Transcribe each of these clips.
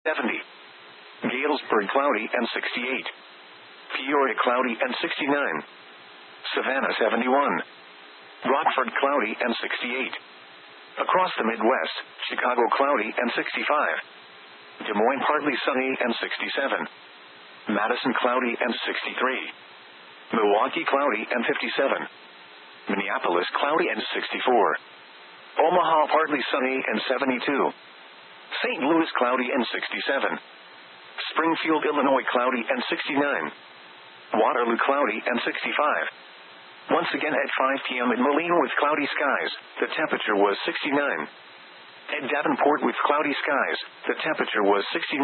70. Galesburg cloudy and 68. Peoria cloudy and 69. Savannah 71. Rockford cloudy and 68. Across the Midwest, Chicago cloudy and 65. Des Moines partly sunny and 67. Madison cloudy and 63. Milwaukee cloudy and 57. Minneapolis cloudy and 64. Omaha partly sunny and 72. St. Louis cloudy and 67. Springfield, Illinois cloudy and 69. Waterloo cloudy and 65. Once again at 5 p.m. in Moline with cloudy skies, the temperature was 69. At Davenport with cloudy skies, the temperature was 69.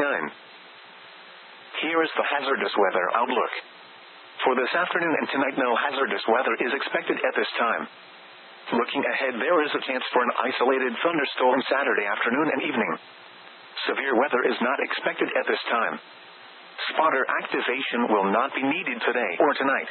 Here is the hazardous weather outlook. For this afternoon and tonight, no hazardous weather is expected at this time. Looking ahead, there is a chance for an isolated thunderstorm Saturday afternoon and evening. Severe weather is not expected at this time. Spotter activation will not be needed today or tonight.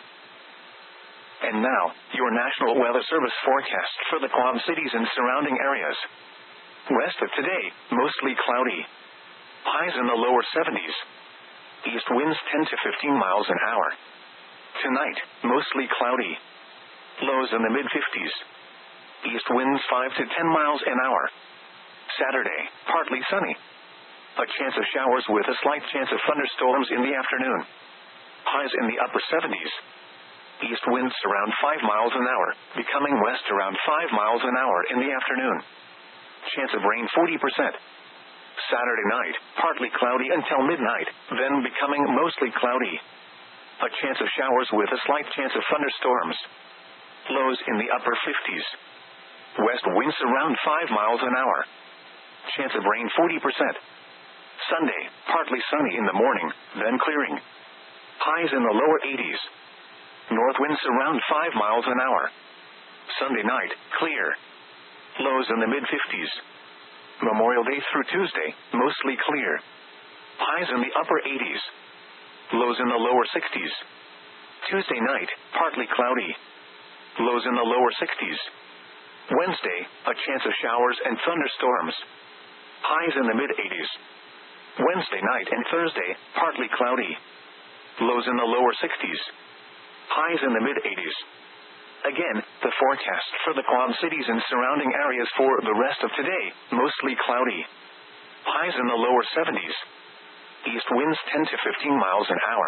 And now, your National Weather Service forecast for the Quad Cities and surrounding areas. West of today, mostly cloudy. Highs in the lower 70s. East winds 10 to 15 miles an hour. Tonight, mostly cloudy. Lows in the mid-50s. East winds 5 to 10 miles an hour. Saturday, partly sunny. A chance of showers with a slight chance of thunderstorms in the afternoon. Highs in the upper 70s. East winds around 5 miles an hour, becoming west around 5 miles an hour in the afternoon. Chance of rain 40%. Saturday night, partly cloudy until midnight, then becoming mostly cloudy. A chance of showers with a slight chance of thunderstorms. Lows in the upper 50s. West winds around 5 miles an hour. Chance of rain 40%. Sunday, partly sunny in the morning, then clearing. Highs in the lower 80s. North winds around 5 miles an hour. Sunday night, clear. Lows in the mid-50s. Memorial Day through Tuesday, mostly clear. Highs in the upper 80s. Lows in the lower 60s. Tuesday night, partly cloudy. Lows in the lower 60s. Wednesday, a chance of showers and thunderstorms. Highs in the mid-80s. Wednesday night and Thursday, partly cloudy. Lows in the lower 60s. Highs in the mid-80s. Again, the forecast for the Quad Cities and surrounding areas for the rest of today, mostly cloudy. Highs in the lower 70s. East winds 10 to 15 miles an hour.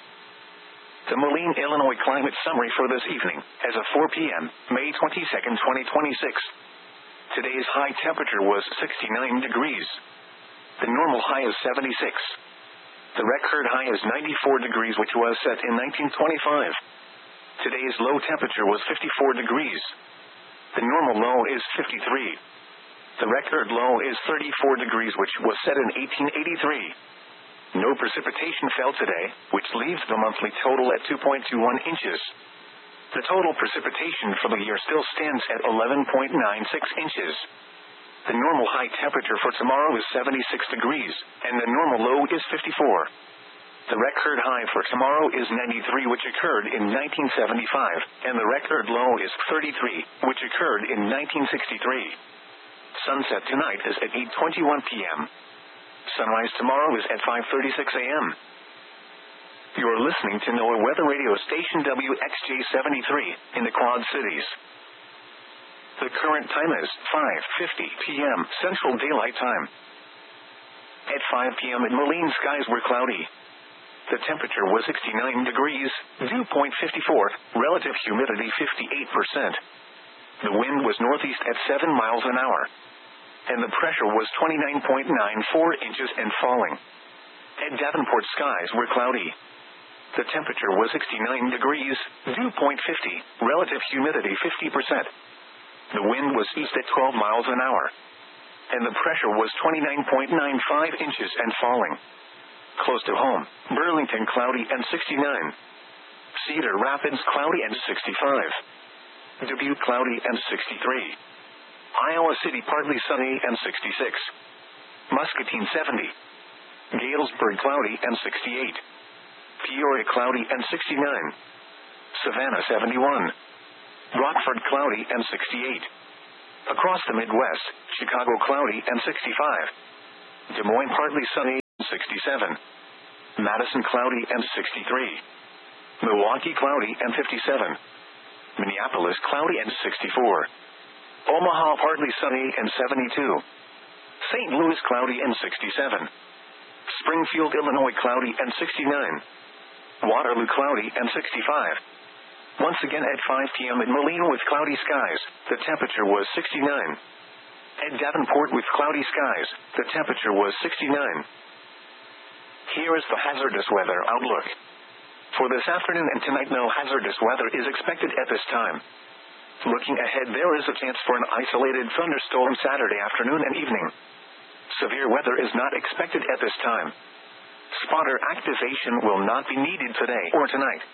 The Moline, Illinois climate summary for this evening, as of 4 p.m., May 22nd, 2026. Today's high temperature was 69 degrees. The normal high is 76. The record high is 94 degrees, which was set in 1925. Today's low temperature was 54 degrees. The normal low is 53. The record low is 34 degrees, which was set in 1883. No precipitation fell today, which leaves the monthly total at 2.21 inches. The total precipitation for the year still stands at 11.96 inches. The normal high temperature for tomorrow is 76 degrees, and the normal low is 54. The record high for tomorrow is 93, which occurred in 1975, and the record low is 33, which occurred in 1963. Sunset tonight is at 8:21 p.m. Sunrise tomorrow is at 5:36 a.m. You're listening to NOAA Weather Radio Station WXJ-73 in the Quad Cities. The current time is 5:50 p.m. Central Daylight Time. At 5 p.m. in Moline, skies were cloudy. The temperature was 69 degrees, dew point 54, relative humidity 58%. The wind was northeast at 7 miles an hour. And the pressure was 29.94 inches and falling. At Davenport, skies were cloudy. The temperature was 69 degrees, dew point 50, relative humidity 50%. The wind was east at 12 miles an hour. And the pressure was 29.95 inches and falling. Close to home, Burlington cloudy and 69. Cedar Rapids cloudy and 65. Dubuque cloudy and 63. Iowa City partly sunny and 66. Muscatine 70. Galesburg cloudy and 68. Peoria cloudy and 69. Savannah 71. Rockford cloudy and 68. Across the Midwest, Chicago cloudy and 65. Des Moines partly sunny 67. Madison, cloudy and 63. Milwaukee, cloudy and 57. Minneapolis, cloudy and 64. Omaha, partly sunny and 72. St. Louis, cloudy and 67. Springfield, Illinois, cloudy and 69. Waterloo, cloudy and 65. Once again at 5 p.m. at Moline with cloudy skies, the temperature was 69. At Davenport with cloudy skies, the temperature was 69. Here is the hazardous weather outlook. For this afternoon and tonight, no hazardous weather is expected at this time. Looking ahead, there is a chance for an isolated thunderstorm Saturday afternoon and evening. Severe weather is not expected at this time. Spotter activation will not be needed today or tonight.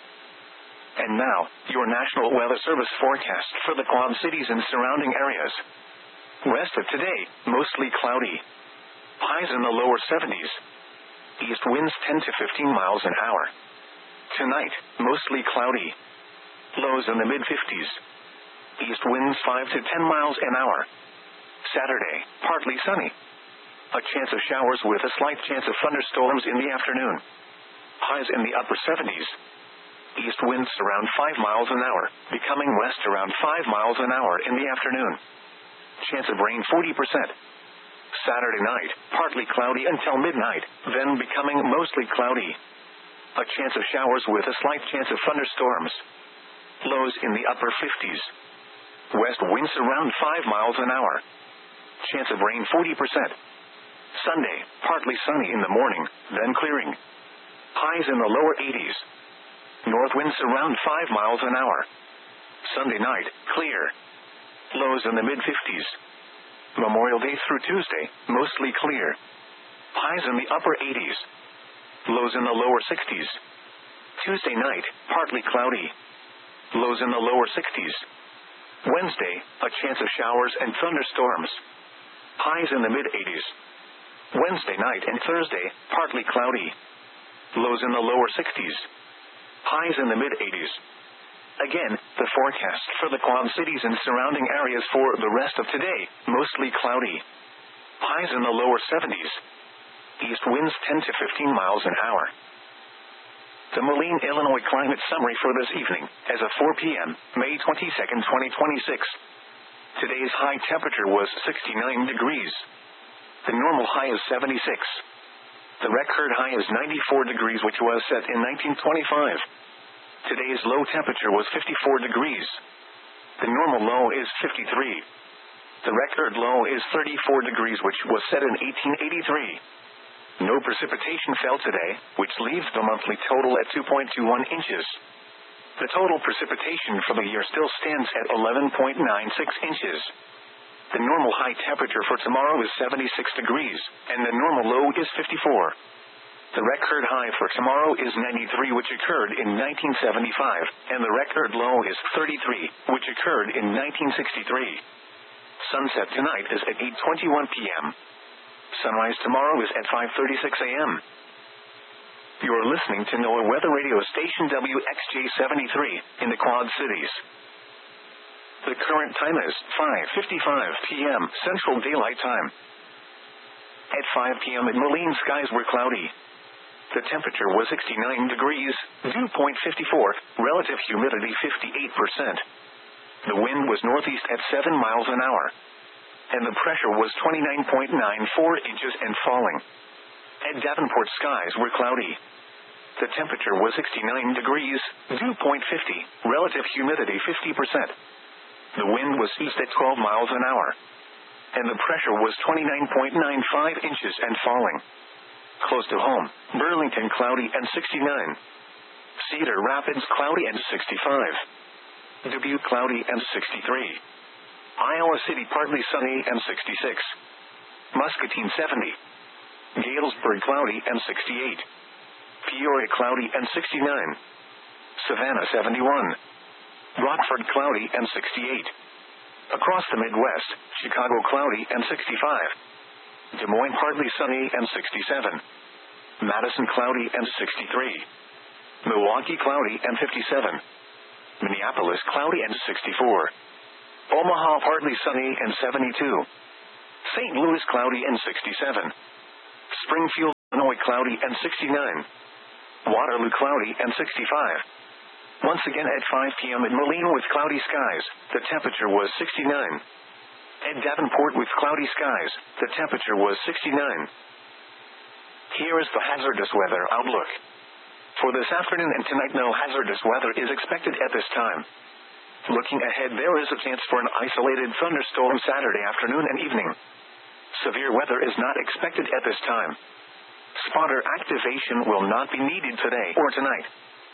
And now, your National Weather Service forecast for the Quad Cities and surrounding areas. West of today, mostly cloudy. Highs in the lower 70s. East winds 10 to 15 miles an hour. Tonight, mostly cloudy. Lows in the mid-50s. East winds 5 to 10 miles an hour. Saturday, partly sunny. A chance of showers with a slight chance of thunderstorms in the afternoon. Highs in the upper 70s. East winds around 5 miles an hour, becoming west around 5 miles an hour in the afternoon. Chance of rain 40%. Saturday night, partly cloudy until midnight, then becoming mostly cloudy. A chance of showers with a slight chance of thunderstorms. Lows in the upper 50s. West winds around 5 miles an hour. Chance of rain 40%. Sunday, partly sunny in the morning, then clearing. Highs in the lower 80s. North winds around 5 miles an hour. Sunday night, clear. Lows in the mid-50s. Memorial Day through Tuesday, mostly clear. Highs in the upper 80s. Lows in the lower 60s. Tuesday night, partly cloudy. Lows in the lower 60s. Wednesday, a chance of showers and thunderstorms. Highs in the mid-80s. Wednesday night and Thursday, partly cloudy. Lows in the lower 60s. Highs in the mid-80s. Again, the forecast for the Quad Cities and surrounding areas for the rest of today, mostly cloudy. Highs in the lower 70s. East winds 10 to 15 miles an hour. The Moline, Illinois climate summary for this evening, as of 4 p.m., May 22, 2026. Today's high temperature was 69 degrees. The normal high is 76. The record high is 94 degrees, which was set in 1925. Today's low temperature was 54 degrees. The normal low is 53. The record low is 34 degrees, which was set in 1883. No precipitation fell today, which leaves the monthly total at 2.21 inches. The total precipitation for the year still stands at 11.96 inches. The normal high temperature for tomorrow is 76 degrees, and the normal low is 54. The record high for tomorrow is 93, which occurred in 1975, and the record low is 33, which occurred in 1963. Sunset tonight is at 8:21 p.m. Sunrise tomorrow is at 5:36 a.m. You're listening to NOAA Weather Radio Station WXJ-73 in the Quad Cities. The current time is 5:55 p.m. Central Daylight Time. At 5 p.m. at Moline, skies were cloudy. The temperature was 69 degrees, dew point 54, relative humidity 58%. The wind was northeast at 7 miles an hour. And the pressure was 29.94 inches and falling. At Davenport, skies were cloudy. The temperature was 69 degrees, dew point 50, relative humidity 50%. The wind was east at 12 miles an hour. And the pressure was 29.95 inches and falling. Close to home, Burlington cloudy and 69. Cedar Rapids cloudy and 65. Dubuque cloudy and 63. Iowa City partly sunny and 66. Muscatine 70. Galesburg cloudy and 68. Peoria cloudy and 69. Savannah 71. Rockford cloudy and 68. Across the Midwest, Chicago cloudy and 65. Des Moines partly sunny and 67. Madison cloudy and 63. Milwaukee cloudy and 57. Minneapolis cloudy and 64. Omaha partly sunny and 72. St. Louis cloudy and 67. Springfield Illinois cloudy and 69. Waterloo cloudy and 65. Once again at 5 p.m. in Moline with cloudy skies, the temperature was 69. At Davenport with cloudy skies, the temperature was 69. Here is the hazardous weather outlook. For this afternoon and tonight, no hazardous weather is expected at this time. Looking ahead, there is a chance for an isolated thunderstorm Saturday afternoon and evening. Severe weather is not expected at this time. Spotter activation will not be needed today or tonight.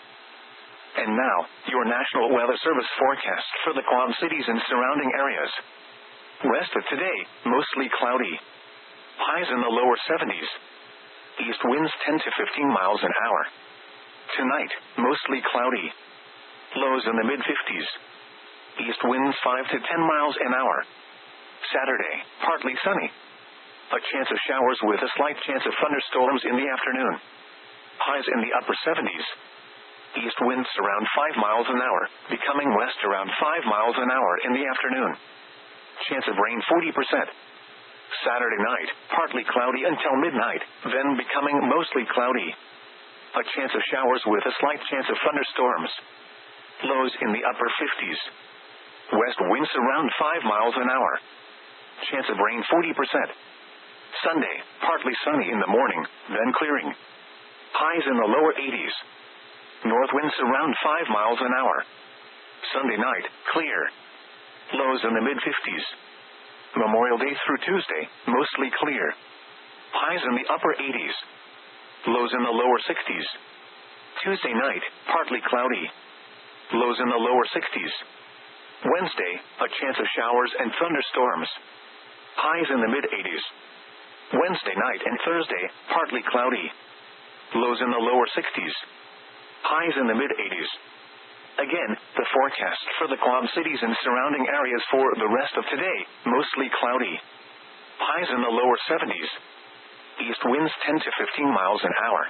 And now, your National Weather Service forecast for the Quad Cities and surrounding areas. Rest of today, mostly cloudy. Highs in the lower 70s. East winds 10 to 15 miles an hour. Tonight, mostly cloudy. Lows in the mid-50s. East winds 5 to 10 miles an hour. Saturday, partly sunny. A chance of showers with a slight chance of thunderstorms in the afternoon. Highs in the upper 70s. East winds around 5 miles an hour, becoming west around 5 miles an hour in the afternoon. Chance of rain 40%. Saturday night, partly cloudy until midnight, then becoming mostly cloudy. A chance of showers with a slight chance of thunderstorms. Lows in the upper 50s. West winds around 5 miles an hour. Chance of rain 40%. Sunday, partly sunny in the morning, then clearing. Highs in the lower 80s. North winds around 5 miles an hour. Sunday night, clear. Lows in the mid-50s. Memorial Day through Tuesday, mostly clear. Highs in the upper 80s. Lows in the lower 60s. Tuesday night, partly cloudy. Lows in the lower 60s. Wednesday, a chance of showers and thunderstorms. Highs in the mid-80s. Wednesday night and Thursday, partly cloudy. Lows in the lower 60s. Highs in the mid-80s. Again, the forecast for the Quad Cities and surrounding areas for the rest of today, mostly cloudy. Highs in the lower 70s. East winds 10 to 15 miles an hour.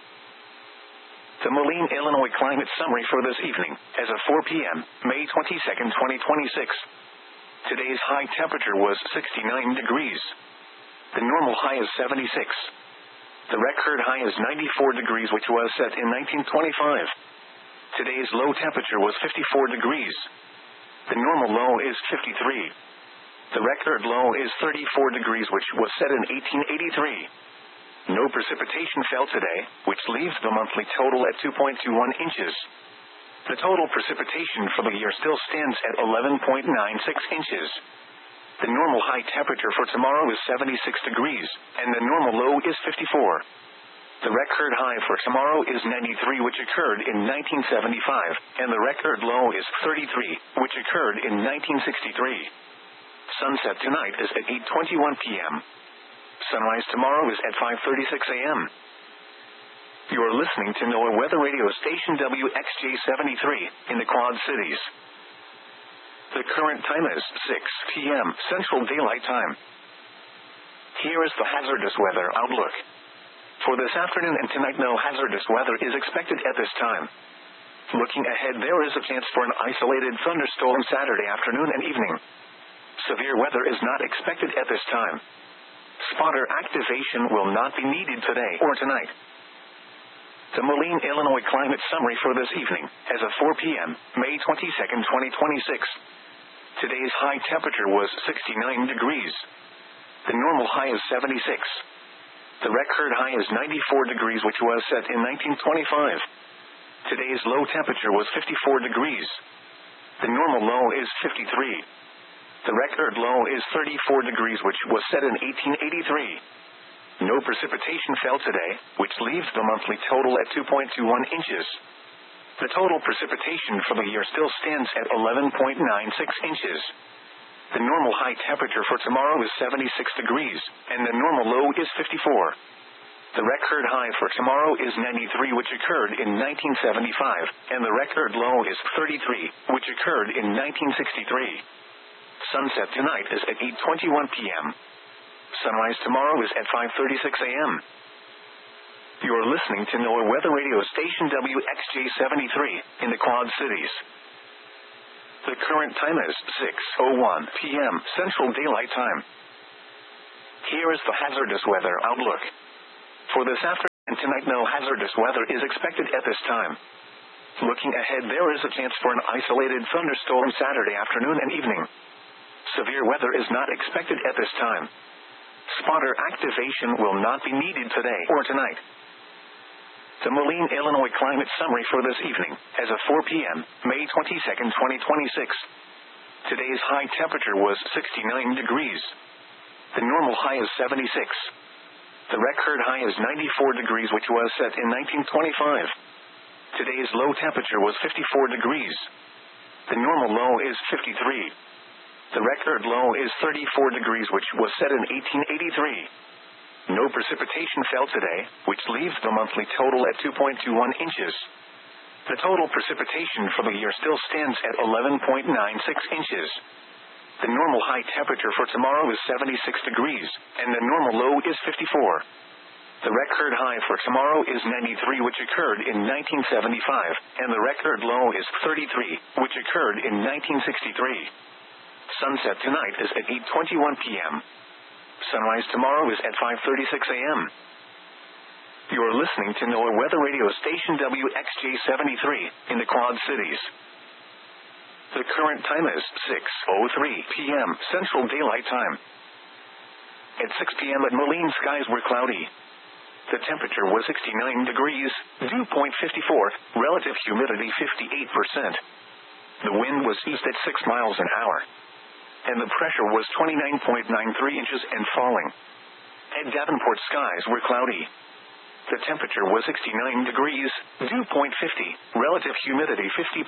The Moline, Illinois climate summary for this evening, as of 4 p.m., May 22nd, 2026. Today's high temperature was 69 degrees. The normal high is 76. The record high is 94 degrees, which was set in 1925. Today's low temperature was 54 degrees. The normal low is 53. The record low is 34 degrees, which was set in 1883. No precipitation fell today, which leaves the monthly total at 2.21 inches. The total precipitation for the year still stands at 11.96 inches. The normal high temperature for tomorrow is 76 degrees, and the normal low is 54. The record high for tomorrow is 93, which occurred in 1975, and the record low is 33, which occurred in 1963. Sunset tonight is at 8:21 p.m. Sunrise tomorrow is at 5:36 a.m. You are listening to NOAA Weather Radio Station WXJ73 in the Quad Cities. The current time is 6 p.m. Central Daylight Time. Here is the hazardous weather outlook. For this afternoon and tonight, no hazardous weather is expected at this time. Looking ahead, there is a chance for an isolated thunderstorm Saturday afternoon and evening. Severe weather is not expected at this time. Spotter activation will not be needed today or tonight. The Moline, Illinois climate summary for this evening, as of 4 p.m., May 22nd, 2026. Today's high temperature was 69 degrees. The normal high is 76. The record high is 94 degrees, which was set in 1925. Today's low temperature was 54 degrees. The normal low is 53. The record low is 34 degrees, which was set in 1883. No precipitation fell today, which leaves the monthly total at 2.21 inches. The total precipitation for the year still stands at 11.96 inches. The normal high temperature for tomorrow is 76 degrees, and the normal low is 54. The record high for tomorrow is 93, which occurred in 1975, and the record low is 33, which occurred in 1963. Sunset tonight is at 8:21 p.m. Sunrise tomorrow is at 5:36 a.m. You are listening to NOAA Weather Radio Station WXJ73 in the Quad Cities. The current time is 6:01 p.m. Central Daylight Time. Here is the hazardous weather outlook. For this afternoon and tonight no hazardous weather is expected at this time. Looking ahead, there is a chance for an isolated thunderstorm Saturday afternoon and evening. Severe weather is not expected at this time. Spotter activation will not be needed today or tonight. The Moline, Illinois climate summary for this evening, as of 4 p.m., May 22nd, 2026. Today's high temperature was 69 degrees. The normal high is 76. The record high is 94 degrees, which was set in 1925. Today's low temperature was 54 degrees. The normal low is 53. The record low is 34 degrees, which was set in 1883. No precipitation fell today, which leaves the monthly total at 2.21 inches. The total precipitation for the year still stands at 11.96 inches. The normal high temperature for tomorrow is 76 degrees, and the normal low is 54. The record high for tomorrow is 93, which occurred in 1975, and the record low is 33, which occurred in 1963. Sunset tonight is at 8:21 p.m. Sunrise tomorrow is at 5:36 a.m. You're listening to NOAA Weather Radio Station WXJ73 in the Quad Cities. The current time is 6:03 p.m. Central Daylight Time. At 6 p.m. at Moline, skies were cloudy. The temperature was 69 degrees, dew point 54, relative humidity 58%. The wind was east at 6 miles an hour. And the pressure was 29.93 inches and falling. At Davenport, skies were cloudy. The temperature was 69 degrees, dew point 50, relative humidity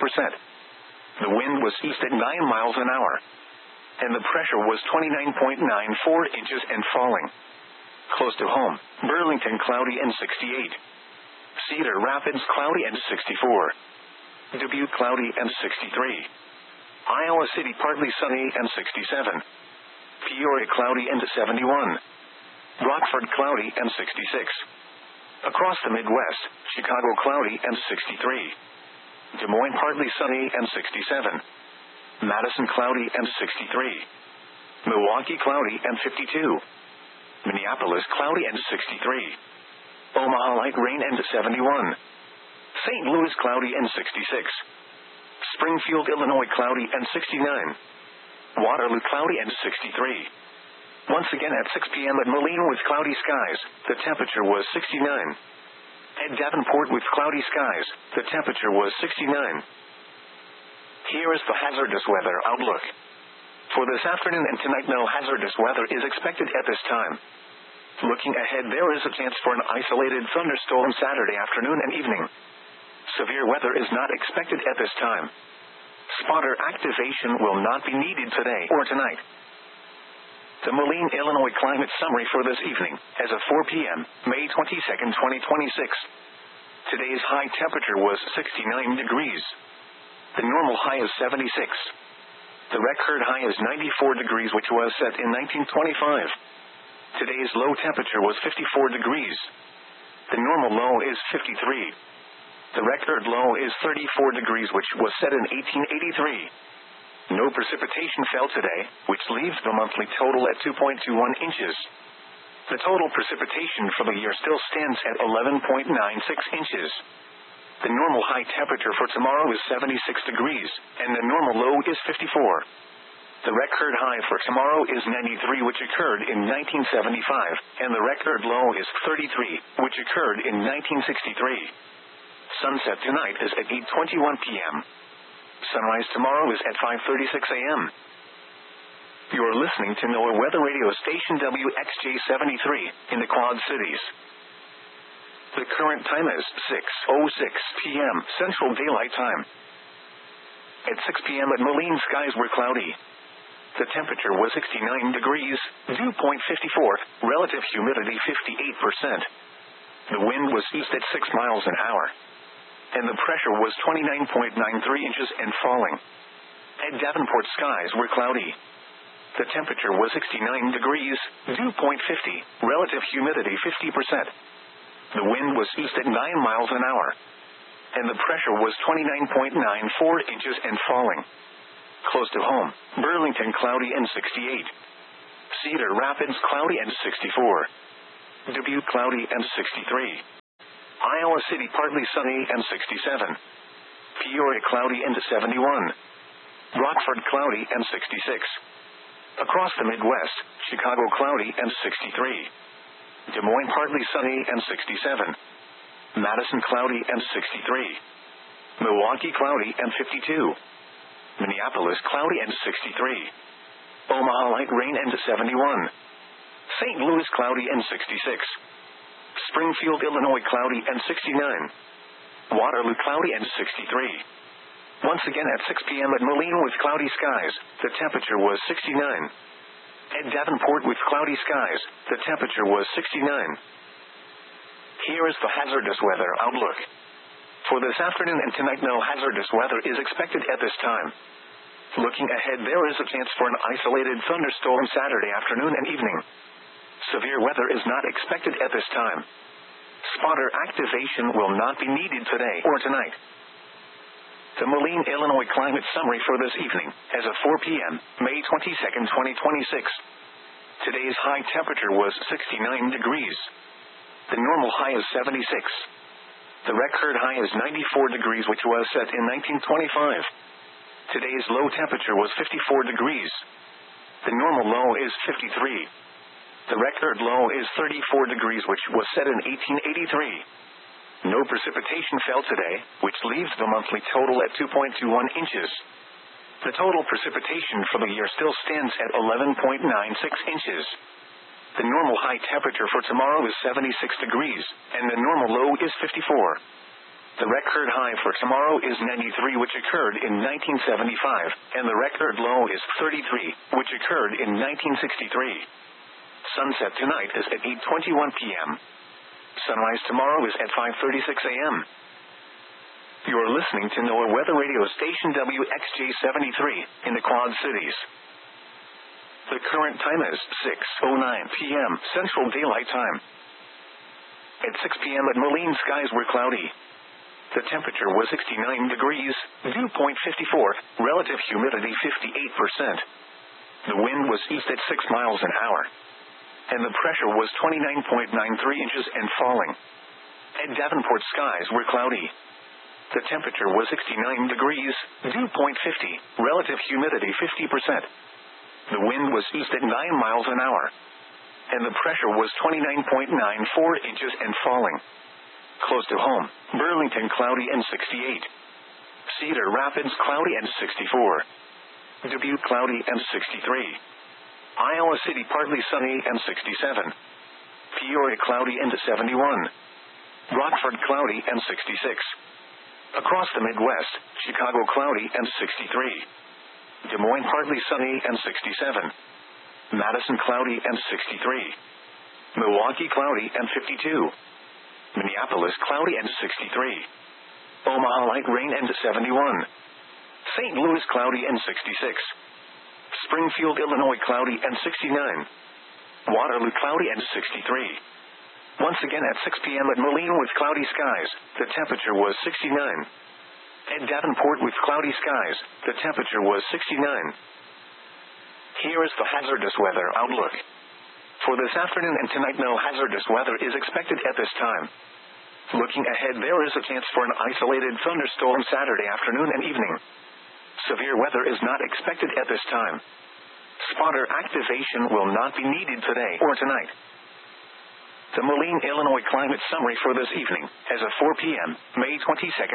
50%. The wind was east at 9 miles an hour. And the pressure was 29.94 inches and falling. Close to home, Burlington cloudy and 68. Cedar Rapids cloudy and 64. Dubuque cloudy and 63. Iowa City partly sunny and 67. Peoria cloudy and 71. Rockford cloudy and 66. Across the Midwest, Chicago cloudy and 63. Des Moines partly sunny and 67. Madison cloudy and 63. Milwaukee cloudy and 52. Minneapolis cloudy and 63. Omaha light rain and 71. St. Louis cloudy and 66. Springfield, Illinois cloudy and 69. Waterloo cloudy and 63. Once again at 6 p.m. at Moline with cloudy skies, the temperature was 69. At Davenport with cloudy skies, the temperature was 69. Here is the hazardous weather outlook. For this afternoon and tonight, no hazardous weather is expected at this time. Looking ahead, there is a chance for an isolated thunderstorm Saturday afternoon and evening. Severe weather is not expected at this time. Spotter activation will not be needed today or tonight. The Moline, Illinois climate summary for this evening, as of 4 p.m., May 22nd, 2026. Today's high temperature was 69 degrees. The normal high is 76. The record high is 94 degrees, which was set in 1925. Today's low temperature was 54 degrees. The normal low is 53. The record low is 34 degrees, which was set in 1883. No precipitation fell today, which leaves the monthly total at 2.21 inches. The total precipitation for the year still stands at 11.96 inches. The normal high temperature for tomorrow is 76 degrees, and the normal low is 54. The record high for tomorrow is 93, which occurred in 1975, and the record low is 33, which occurred in 1963. Sunset tonight is at 8:21 p.m. Sunrise tomorrow is at 5:36 a.m. You're listening to NOAA Weather Radio Station WXJ73 in the Quad Cities. The current time is 6:06 p.m. Central Daylight Time. At 6 p.m. at Moline, skies were cloudy. The temperature was 69 degrees, dew point 54, relative humidity 58%. The wind was east at 6 miles an hour. And the pressure was 29.93 inches and falling. At Davenport, skies were cloudy. The temperature was 69 degrees, dew point 50, relative humidity 50%. The wind was east at 9 miles an hour. And the pressure was 29.94 inches and falling. Close to home, Burlington cloudy and 68. Cedar Rapids cloudy and 64. Dubuque cloudy and 63. Iowa City partly sunny and 67. Peoria cloudy and 71. Rockford cloudy and 66. Across the Midwest, Chicago cloudy and 63. Des Moines partly sunny and 67. Madison cloudy and 63. Milwaukee cloudy and 52. Minneapolis cloudy and 63. Omaha light rain and 71. St. Louis cloudy and 66. Springfield, Illinois cloudy and 69. Waterloo cloudy and 63. Once again at 6 p.m. at Moline with cloudy skies, the temperature was 69. At Davenport with cloudy skies, the temperature was 69. Here is the hazardous weather outlook. For this afternoon and tonight, no hazardous weather is expected at this time. Looking ahead, there is a chance for an isolated thunderstorm Saturday afternoon and evening. Severe weather is not expected at this time. Spotter activation will not be needed today or tonight. The Moline, Illinois climate summary for this evening, as of 4 p.m., May 22nd, 2026. Today's high temperature was 69 degrees. The normal high is 76. The record high is 94 degrees, which was set in 1925. Today's low temperature was 54 degrees. The normal low is 53. The record low is 34 degrees, which was set in 1883. No precipitation fell today, which leaves the monthly total at 2.21 inches. The total precipitation for the year still stands at 11.96 inches. The normal high temperature for tomorrow is 76 degrees, and the normal low is 54. The record high for tomorrow is 93, which occurred in 1975, and the record low is 33, which occurred in 1963. Sunset tonight is at 8:21 p.m. Sunrise tomorrow is at 5:36 a.m. You are listening to NOAA Weather Radio Station WXJ-73 in the Quad Cities. The current time is 6:09 p.m. Central Daylight Time. At 6 p.m. at Moline, skies were cloudy. The temperature was 69 degrees, dew point 54, relative humidity 58%. The wind was east at 6 miles an hour. And the pressure was 29.93 inches and falling. At Davenport, skies were cloudy. The temperature was 69 degrees, dew point 50, relative humidity 50%. The wind was east at 9 miles an hour. And the pressure was 29.94 inches and falling. Close to home, Burlington cloudy and 68. Cedar Rapids cloudy and 64. Dubuque cloudy and 63. Iowa City partly sunny and 67. Peoria cloudy and 71. Rockford cloudy and 66. Across the Midwest, Chicago cloudy and 63. Des Moines partly sunny and 67. Madison cloudy and 63. Milwaukee cloudy and 52. Minneapolis cloudy and 63. Omaha light rain and 71. St. Louis cloudy and 66. Springfield, Illinois cloudy and 69. Waterloo cloudy and 63. Once again at 6 p.m. at Moline with cloudy skies, the temperature was 69. At Davenport with cloudy skies, the temperature was 69. Here is the hazardous weather outlook. For this afternoon and tonight, no hazardous weather is expected at this time. Looking ahead, there is a chance for an isolated thunderstorm Saturday afternoon and evening. Severe weather is not expected at this time. Spotter activation will not be needed today or tonight. The Moline, Illinois climate summary for this evening, as of 4 p.m., May 22nd,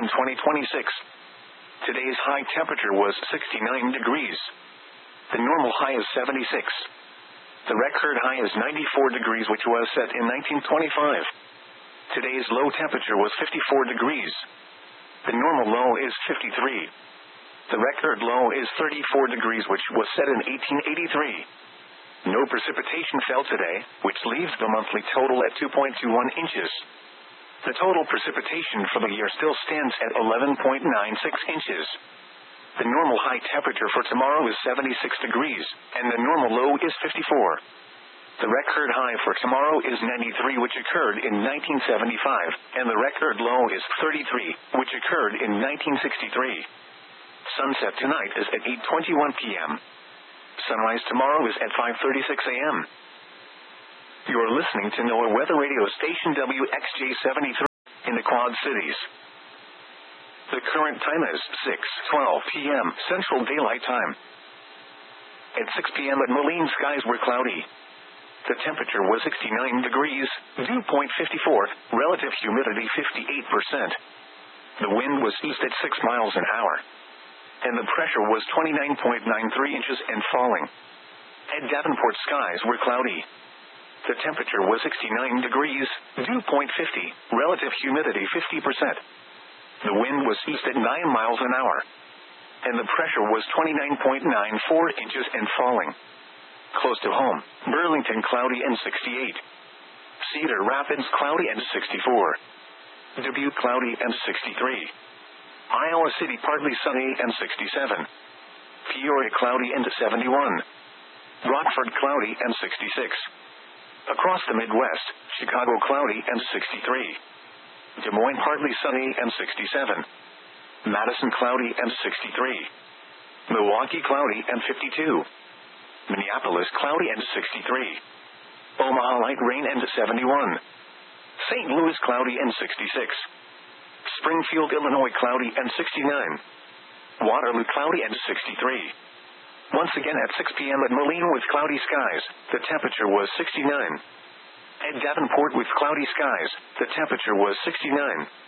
2026. Today's high temperature was 69 degrees. The normal high is 76. The record high is 94 degrees, which was set in 1925. Today's low temperature was 54 degrees. The normal low is 53. The record low is 34 degrees, which was set in 1883. No precipitation fell today, which leaves the monthly total at 2.21 inches. The total precipitation for the year still stands at 11.96 inches. The normal high temperature for tomorrow is 76 degrees, and the normal low is 54. The record high for tomorrow is 93, which occurred in 1975, and the record low is 33, which occurred in 1963. Sunset tonight is at 8:21 p.m. Sunrise tomorrow is at 5:36 a.m. You are listening to NOAA Weather Radio Station WXJ-73. in the Quad Cities. The current time is 6:12 p.m. Central Daylight Time. At 6 p.m. at Moline, skies were cloudy. The temperature was 69 degrees, dew point 54, relative humidity 58%. The wind was east at 6 miles an hour. And the pressure was 29.93 inches and falling. At Davenport, skies were cloudy. The temperature was 69 degrees, dew point 50, relative humidity 50%. The wind was east at 9 miles an hour. And the pressure was 29.94 inches and falling. Close to home, Burlington cloudy and 68. Cedar Rapids cloudy and 64. Dubuque cloudy and 63. Iowa City partly sunny and 67. Peoria cloudy and 71. Rockford cloudy and 66. Across the Midwest, Chicago cloudy and 63. Des Moines partly sunny and 67. Madison cloudy and 63. Milwaukee cloudy and 52. Minneapolis cloudy and 63. Omaha light rain and 71. St. Louis cloudy and 66. Springfield, Illinois cloudy and 69. Waterloo cloudy and 63. Once again at 6 p.m. at Moline with cloudy skies, the temperature was 69. At Davenport with cloudy skies, the temperature was 69.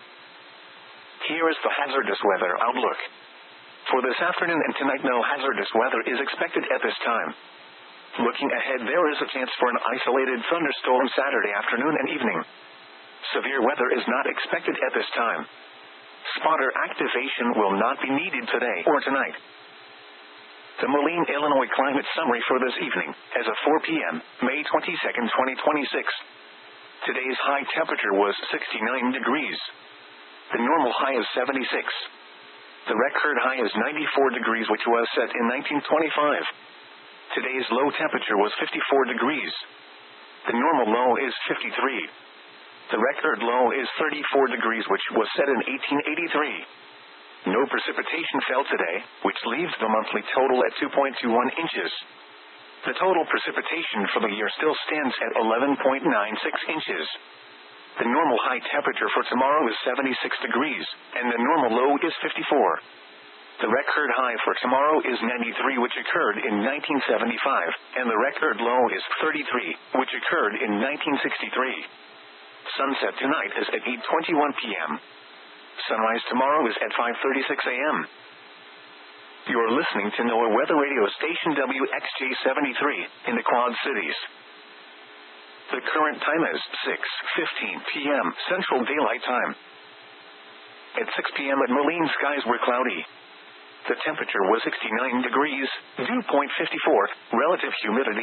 Here is the hazardous weather outlook. For this afternoon and tonight, no hazardous weather is expected at this time. Looking ahead, there is a chance for an isolated thunderstorm Saturday afternoon and evening. Severe weather is not expected at this time. Spotter activation will not be needed today or tonight. The Moline, Illinois climate summary for this evening, as of 4 p.m., May 22, 2026. Today's high temperature was 69 degrees. The normal high is 76. The record high is 94 degrees, which was set in 1925. Today's low temperature was 54 degrees. The normal low is 53. The record low is 34 degrees, which was set in 1883. No precipitation fell today, which leaves the monthly total at 2.21 inches. The total precipitation for the year still stands at 11.96 inches. The normal high temperature for tomorrow is 76 degrees, and the normal low is 54. The record high for tomorrow is 93, which occurred in 1975, and the record low is 33, which occurred in 1963. Sunset tonight is at 8:21 p.m. Sunrise tomorrow is at 5:36 a.m. You're listening to NOAA Weather Radio Station WXJ73 in the Quad Cities. The current time is 6:15 p.m. Central Daylight Time. At 6 p.m. at Moline, skies were cloudy. The temperature was 69 degrees, dew point 54, relative humidity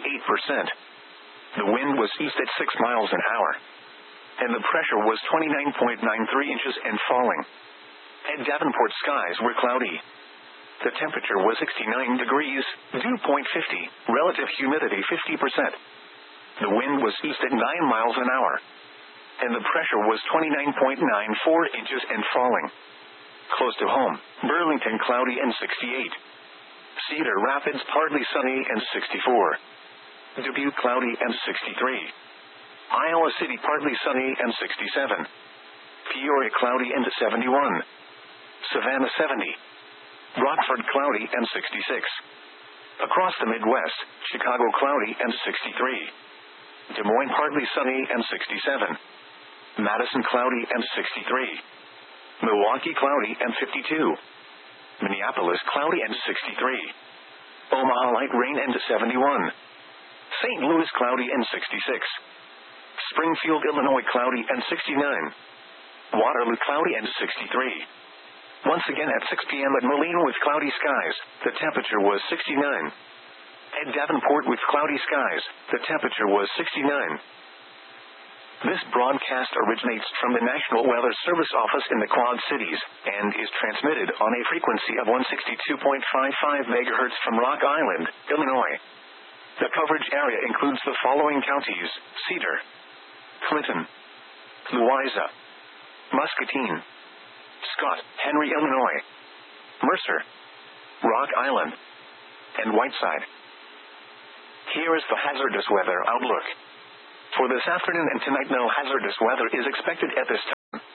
58%. The wind was east at 6 miles an hour. And the pressure was 29.93 inches and falling. At Davenport, skies were cloudy. The temperature was 69 degrees, dew point 50, relative humidity 50%. The wind was east at 9 miles an hour. And the pressure was 29.94 inches and falling. Close to home, Burlington cloudy and 68. Cedar Rapids partly sunny and 64. Dubuque cloudy and 63. Iowa City partly sunny and 67. Peoria cloudy and 71. Savannah 70. Rockford cloudy and 66. Across the Midwest, Chicago cloudy and 63. Des Moines partly sunny and 67. Madison cloudy and 63. Milwaukee cloudy and 52. Minneapolis cloudy and 63. Omaha light rain and 71. St. Louis cloudy and 66. Springfield, Illinois cloudy and 69. Waterloo cloudy and 63. Once again at 6 p.m. at Moline with cloudy skies, the temperature was 69. At Davenport with cloudy skies, the temperature was 69. This broadcast originates from the National Weather Service office in the Quad Cities, and is transmitted on a frequency of 162.55 MHz from Rock Island, Illinois. The coverage area includes the following counties: Cedar, Clinton, Louisa, Muscatine, Scott, Henry, Illinois, Mercer, Rock Island, and Whiteside. Here is the hazardous weather outlook. For this afternoon and tonight, no hazardous weather is expected at this time.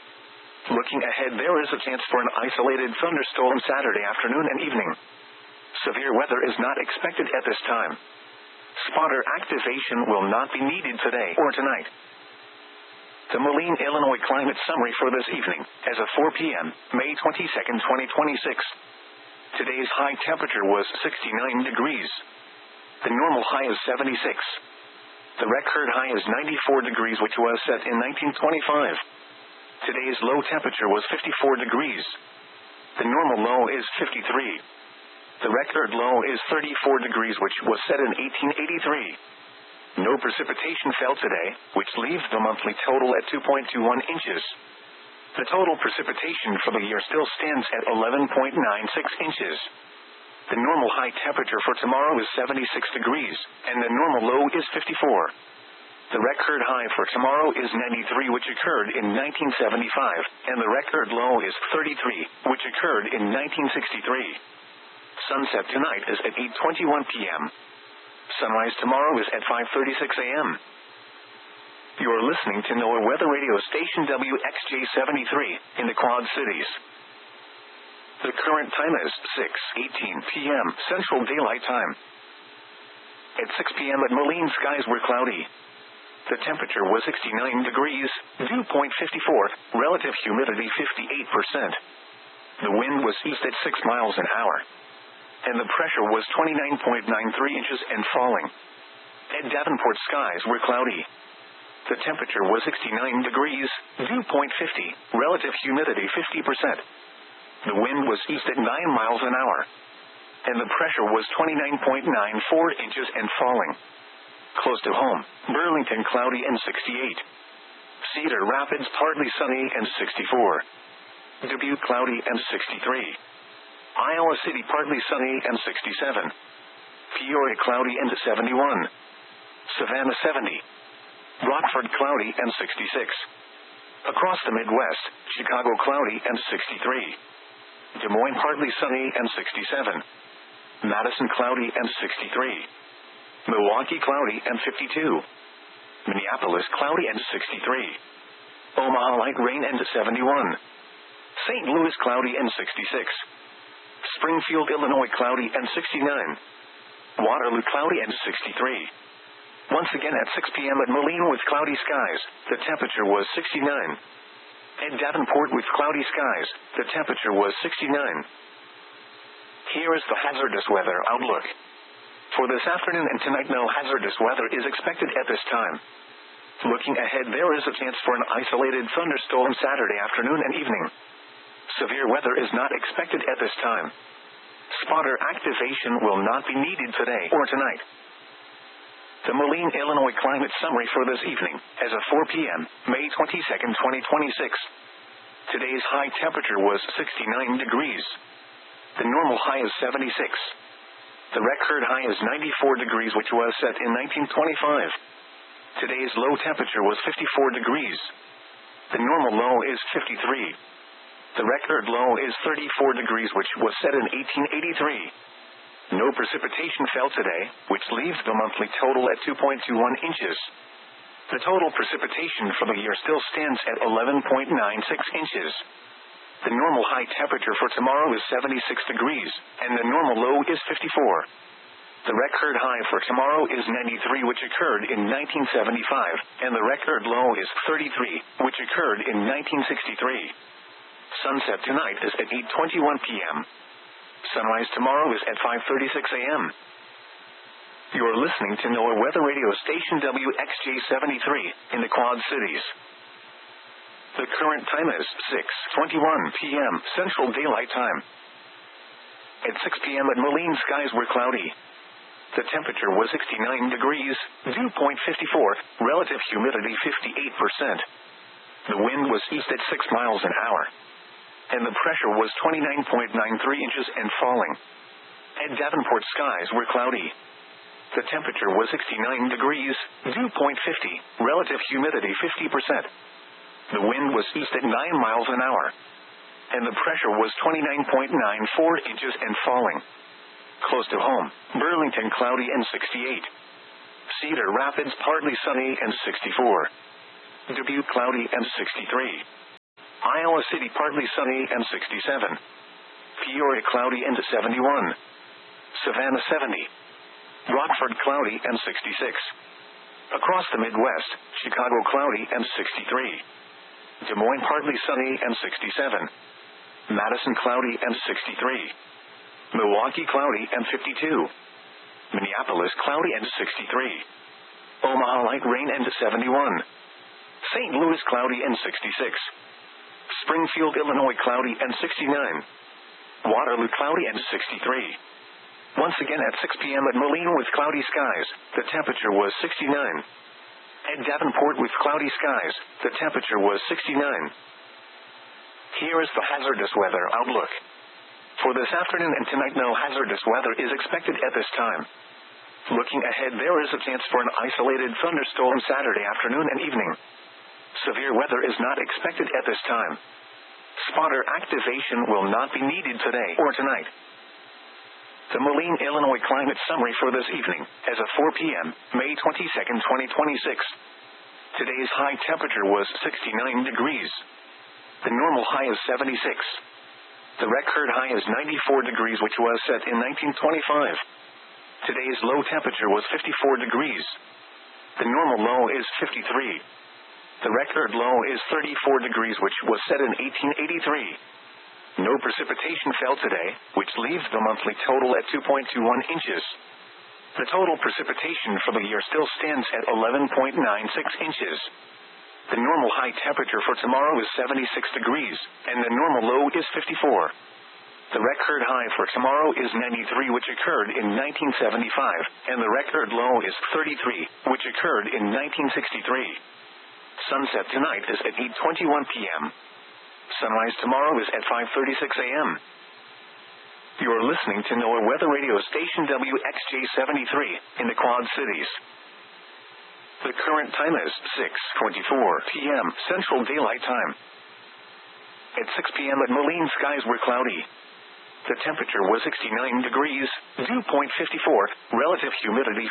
Looking ahead, there is a chance for an isolated thunderstorm Saturday afternoon and evening. Severe weather is not expected at this time. Spotter activation will not be needed today or tonight. The Moline, Illinois climate summary for this evening, as of 4 p.m., May 22, 2026. Today's high temperature was 69 degrees. The normal high is 76. The record high is 94 degrees, which was set in 1925. Today's low temperature was 54 degrees. The normal low is 53. The record low is 34 degrees, which was set in 1883. No precipitation fell today, which leaves the monthly total at 2.21 inches. The total precipitation for the year still stands at 11.96 inches. The normal high temperature for tomorrow is 76 degrees, and the normal low is 54. The record high for tomorrow is 93, which occurred in 1975, and the record low is 33, which occurred in 1963. Sunset tonight is at 8:21 p.m. Sunrise tomorrow is at 5:36 a.m. You are listening to NOAA Weather Radio Station WXJ-73 in the Quad Cities. The current time is 6:18 p.m. Central Daylight Time. At 6 p.m. at Moline, skies were cloudy. The temperature was 69 degrees, dew point 54, relative humidity 58%. The wind was east at 6 miles an hour. And the pressure was 29.93 inches and falling. At Davenport, skies were cloudy. The temperature was 69 degrees, dew point 50, relative humidity 50%. The wind was east at 9 miles an hour. And the pressure was 29.94 inches and falling. Close to home, Burlington cloudy and 68. Cedar Rapids partly sunny and 64. Dubuque cloudy and 63. Iowa City partly sunny and 67. Peoria cloudy and 71. Savannah 70. Rockford cloudy and 66. Across the Midwest, Chicago cloudy and 63. Des Moines partly sunny and 67. Madison cloudy and 63. Milwaukee cloudy and 52. Minneapolis cloudy and 63. Omaha light rain and 71. St. Louis cloudy and 66. Springfield, Illinois cloudy and 69. Waterloo cloudy and 63. Once again at 6 p.m. at Moline with cloudy skies, the temperature was 69. At Davenport with cloudy skies, the temperature was 69. Here is the hazardous weather outlook. For this afternoon and tonight, no hazardous weather is expected at this time. Looking ahead, there is a chance for an isolated thunderstorm Saturday afternoon and evening. Severe weather is not expected at this time. Spotter activation will not be needed today or tonight. The Moline, Illinois climate summary for this evening, as of 4 p.m., May 22, 2026. Today's high temperature was 69 degrees. The normal high is 76. The record high is 94 degrees, which was set in 1925. Today's low temperature was 54 degrees. The normal low is 53. The record low is 34 degrees, which was set in 1883. No precipitation fell today, which leaves the monthly total at 2.21 inches. The total precipitation for the year still stands at 11.96 inches. The normal high temperature for tomorrow is 76 degrees, and the normal low is 54. The record high for tomorrow is 93, which occurred in 1975, and the record low is 33, which occurred in 1963. Sunset tonight is at 8:21 p.m. Sunrise tomorrow is at 5:36 a.m. You are listening to NOAA Weather Radio Station WXJ-73 in the Quad Cities. The current time is 6:21 p.m. Central Daylight Time. At 6 p.m. at Moline, skies were cloudy. The temperature was 69 degrees, dew point 54, relative humidity 58%. The wind was east at 6 miles an hour. And the pressure was 29.93 inches and falling. At Davenport, skies were cloudy. The temperature was 69 degrees, dew point 50, relative humidity 50%. The wind was east at 9 miles an hour. And the pressure was 29.94 inches and falling. Close to home, Burlington cloudy and 68. Cedar Rapids partly sunny and 64. Dubuque cloudy and 63. Iowa City partly sunny and 67. Peoria cloudy and 71. Savannah 70. Rockford cloudy and 66. Across the Midwest, Chicago cloudy and 63. Des Moines partly sunny and 67. Madison cloudy and 63. Milwaukee cloudy and 52. Minneapolis cloudy and 63. Omaha light rain and 71. St. Louis cloudy and 66. Springfield, Illinois cloudy and 69. Waterloo cloudy and 63. Once again at 6 p.m. at Moline with cloudy skies, the temperature was 69. At Davenport with cloudy skies, the temperature was 69. Here is the hazardous weather outlook. For this afternoon and tonight, no hazardous weather is expected at this time. Looking ahead, there is a chance for an isolated thunderstorm Saturday afternoon and evening. Severe weather is not expected at this time. Spotter activation will not be needed today or tonight. The Moline, Illinois climate summary for this evening, as of 4 p.m., May 22, 2026. Today's high temperature was 69 degrees. The normal high is 76. The record high is 94 degrees, which was set in 1925. Today's low temperature was 54 degrees. The normal low is 53. The record low is 34 degrees, which was set in 1883. No precipitation fell today, which leaves the monthly total at 2.21 inches. The total precipitation for the year still stands at 11.96 inches. The normal high temperature for tomorrow is 76 degrees, and the normal low is 54. The record high for tomorrow is 93, which occurred in 1975, and the record low is 33, which occurred in 1963. Sunset tonight is at 8:21 p.m. Sunrise tomorrow is at 5:36 a.m. You're listening to NOAA Weather Radio Station WXJ-73 in the Quad Cities. The current time is 6:24 p.m. Central Daylight Time. At 6 p.m. at Moline, skies were cloudy. The temperature was 69 degrees, dew point 54, relative humidity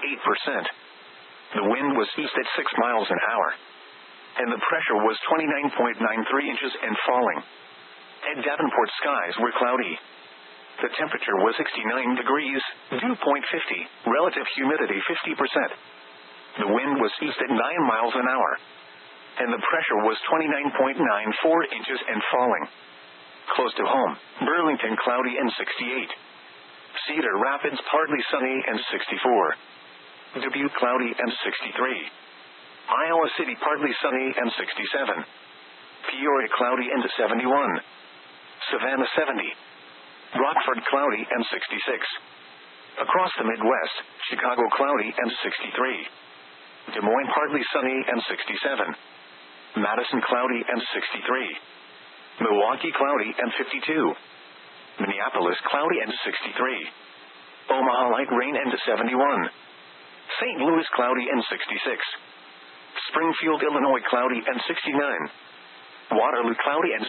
58%. The wind was east at 6 miles an hour. And the pressure was 29.93 inches and falling. At Davenport, skies were cloudy. The temperature was 69 degrees, dew point 50, relative humidity 50%. The wind was east at 9 miles an hour. And the pressure was 29.94 inches and falling. Close to home, Burlington cloudy and 68. Cedar Rapids partly sunny and 64. Dubuque cloudy and 63. Iowa City partly sunny and 67. Peoria cloudy and 71. Savannah 70. Rockford cloudy and 66. Across the Midwest, Chicago cloudy and 63. Des Moines partly sunny and 67. Madison cloudy and 63. Milwaukee cloudy and 52. Minneapolis cloudy and 63. Omaha light rain and 71. St. Louis cloudy and 66. Springfield, Illinois cloudy and 69. Waterloo cloudy and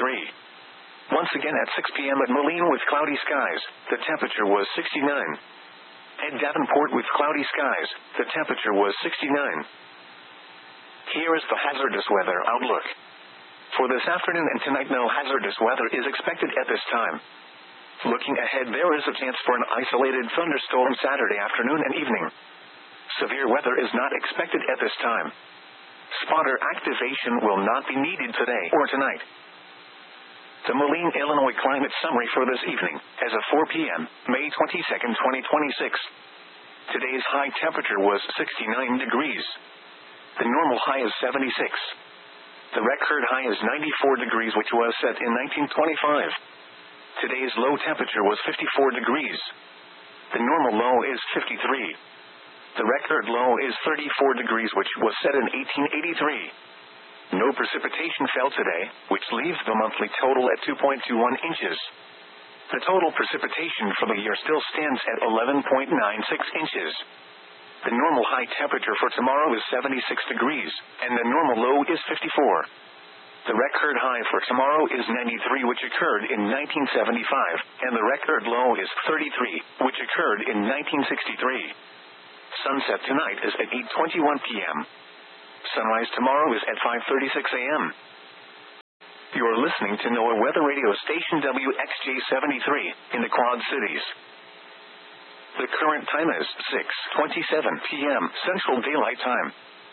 63. Once again at 6 p.m. at Moline with cloudy skies, the temperature was 69. At Davenport with cloudy skies, the temperature was 69. Here is the hazardous weather outlook. For this afternoon and tonight, no hazardous weather is expected at this time. Looking ahead, there is a chance for an isolated thunderstorm Saturday afternoon and evening. Severe weather is not expected at this time. Spotter activation will not be needed today or tonight. The Moline, Illinois climate summary for this evening, as of 4 p.m., May 22, 2026. Today's high temperature was 69 degrees. The normal high is 76. The record high is 94 degrees, which was set in 1925. Today's low temperature was 54 degrees. The normal low is 53. The record low is 34 degrees, which was set in 1883. No precipitation fell today, which leaves the monthly total at 2.21 inches. The total precipitation for the year still stands at 11.96 inches. The normal high temperature for tomorrow is 76 degrees, and the normal low is 54. The record high for tomorrow is 93, which occurred in 1975, and the record low is 33, which occurred in 1963. Sunset tonight is at 8:21 p.m. Sunrise tomorrow is at 5:36 a.m. You're listening to NOAA Weather Radio Station WXJ73 in the Quad Cities. The current time is 6:27 p.m. Central Daylight Time.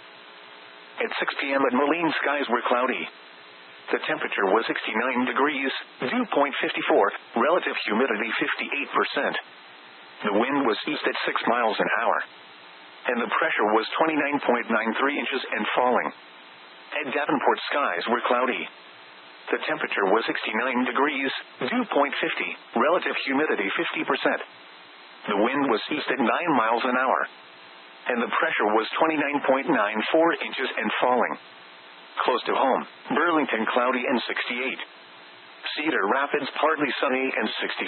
At 6 p.m. at Moline, skies were cloudy. The temperature was 69 degrees, dew point 54, relative humidity 58%. The wind was east at 6 miles an hour. And the pressure was 29.93 inches and falling. At Davenport, skies were cloudy. The temperature was 69 degrees, dew point 50, relative humidity 50%. The wind was east at 9 miles an hour. And the pressure was 29.94 inches and falling. Close to home, Burlington cloudy and 68. Cedar Rapids partly sunny and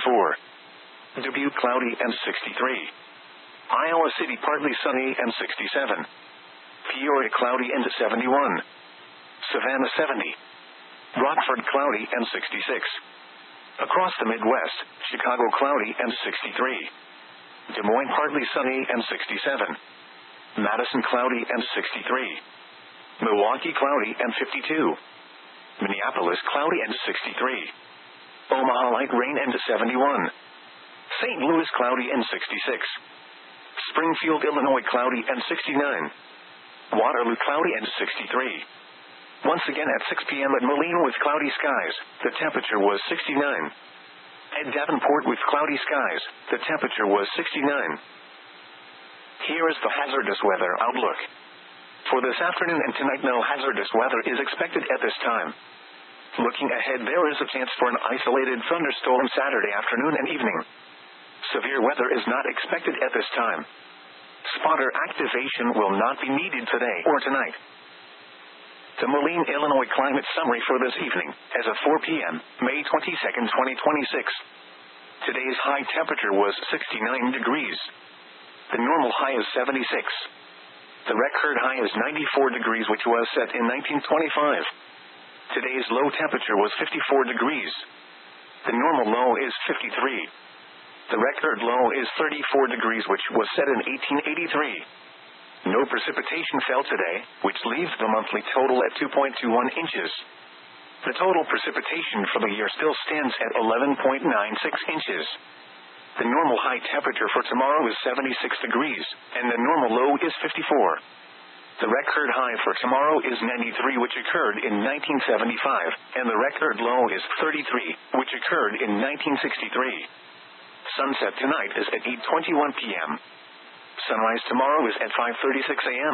64. Dubuque cloudy and 63. Iowa City partly sunny and 67. Peoria cloudy and 71. Savannah 70. Rockford cloudy and 66. Across the Midwest, Chicago cloudy and 63. Des Moines partly sunny and 67. Madison cloudy and 63. Milwaukee cloudy and 52. Minneapolis cloudy and 63. Omaha light rain and 71. St. Louis cloudy and 66. Springfield, Illinois cloudy and 69. Waterloo cloudy and 63. Once again at 6 p.m. at Moline with cloudy skies, the temperature was 69. At Davenport with cloudy skies, the temperature was 69. Here is the hazardous weather outlook. For this afternoon and tonight, no hazardous weather is expected at this time. Looking ahead, there is a chance for an isolated thunderstorm Saturday afternoon and evening. Severe weather is not expected at this time. Spotter activation will not be needed today or tonight. The Moline, Illinois climate summary for this evening, as of 4 p.m., May 22, 2026. Today's high temperature was 69 degrees. The normal high is 76. The record high is 94 degrees, which was set in 1925. Today's low temperature was 54 degrees. The normal low is 53. The record low is 34 degrees, which was set in 1883. No precipitation fell today, which leaves the monthly total at 2.21 inches. The total precipitation for the year still stands at 11.96 inches. The normal high temperature for tomorrow is 76 degrees, and the normal low is 54. The record high for tomorrow is 93, which occurred in 1975, and the record low is 33, which occurred in 1963. Sunset tonight is at 8:21 p.m. Sunrise tomorrow is at 5:36 a.m.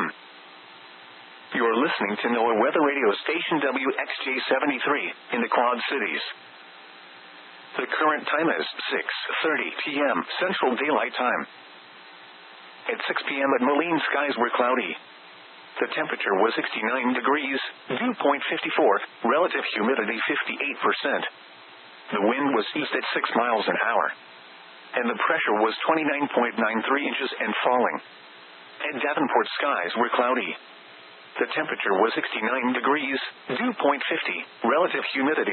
You're listening to NOAA Weather Radio Station WXJ73 in the Quad Cities. The current time is 6:30 p.m. Central Daylight Time. At 6 p.m. at Moline, skies were cloudy. The temperature was 69 degrees, dew point 54, relative humidity 58%. The wind was east at 6 miles an hour. And the pressure was 29.93 inches and falling. At Davenport, skies were cloudy. The temperature was 69 degrees, dew point 50, relative humidity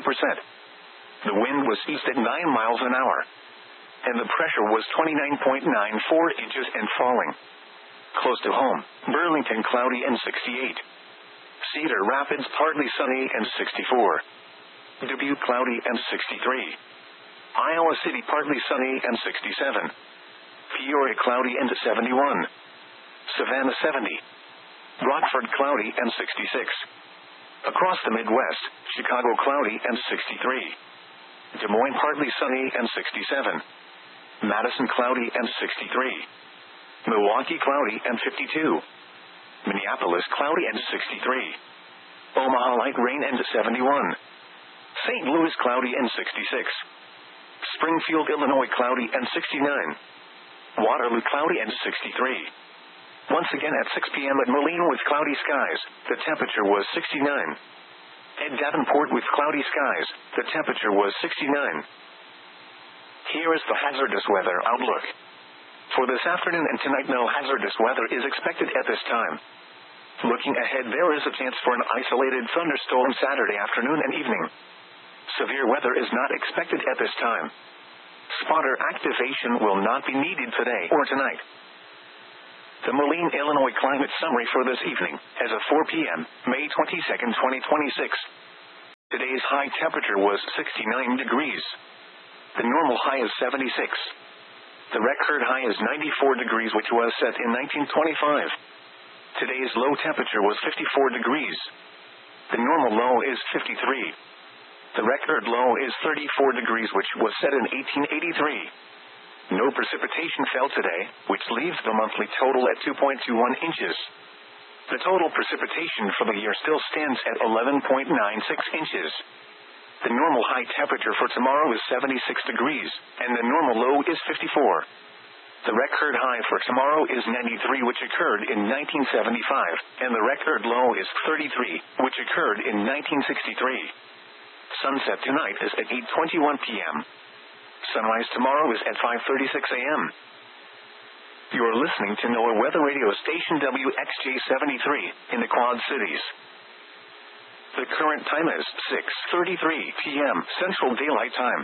50%. The wind was east at 9 miles an hour. And the pressure was 29.94 inches and falling. Close to home, Burlington cloudy and 68. Cedar Rapids partly sunny and 64. Dubuque cloudy and 63. Iowa City partly sunny and 67. Peoria cloudy and 71. Savannah 70. Rockford cloudy and 66. Across the Midwest, Chicago cloudy and 63. Des Moines partly sunny and 67. Madison cloudy and 63. Milwaukee cloudy and 52. Minneapolis cloudy and 63. Omaha light rain and 71. St. Louis cloudy and 66. Springfield, Illinois cloudy and 69. Waterloo cloudy and 63. Once again at 6 p.m. at Moline with cloudy skies, the temperature was 69. At Davenport with cloudy skies, the temperature was 69. Here is the hazardous weather outlook. For this afternoon and tonight, no hazardous weather is expected at this time. Looking ahead, there is a chance for an isolated thunderstorm Saturday afternoon and evening. Severe weather is not expected at this time. Spotter activation will not be needed today or tonight. The Moline, Illinois climate summary for this evening, as of 4 p.m., May 22, 2026. Today's high temperature was 69 degrees. The normal high is 76. The record high is 94 degrees, which was set in 1925. Today's low temperature was 54 degrees. The normal low is 53. The record low is 34 degrees, which was set in 1883. No precipitation fell today, which leaves the monthly total at 2.21 inches. The total precipitation for the year still stands at 11.96 inches. The normal high temperature for tomorrow is 76 degrees, and the normal low is 54. The record high for tomorrow is 93, which occurred in 1975, and the record low is 33, which occurred in 1963. Sunset tonight is at 8:21 p.m. Sunrise tomorrow is at 5:36 a.m. You are listening to NOAA Weather Radio Station WXJ-73 in the Quad Cities. The current time is 6:33 p.m. Central Daylight Time.